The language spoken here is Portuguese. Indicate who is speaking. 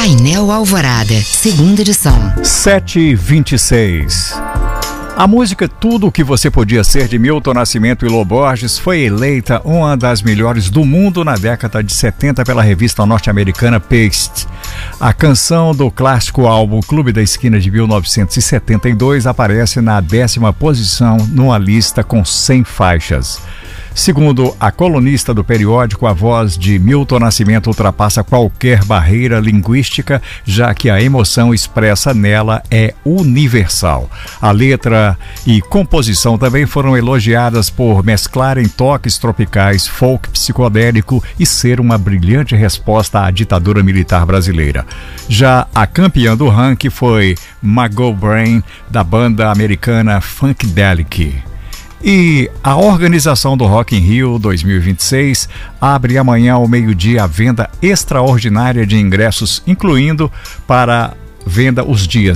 Speaker 1: Painel Alvorada, segunda edição.
Speaker 2: 7h26. A música Tudo o que Você Podia Ser, de Milton Nascimento e Lô Borges, foi eleita uma das melhores do mundo na década de 70 pela revista norte-americana Paste. A canção do clássico álbum Clube da Esquina de 1972 aparece na 10ª posição numa lista com 100 faixas. Segundo a colunista do periódico, a voz de Milton Nascimento ultrapassa qualquer barreira linguística, já que a emoção expressa nela é universal. A letra e composição também foram elogiadas por mesclarem toques tropicais, folk psicodélico e ser uma brilhante resposta à ditadura militar brasileira. Já a campeã do ranking foi Margot Brain, da banda americana Funkadelic. E a organização do Rock in Rio 2026 abre amanhã ao meio-dia a venda extraordinária de ingressos, incluindo para venda os dias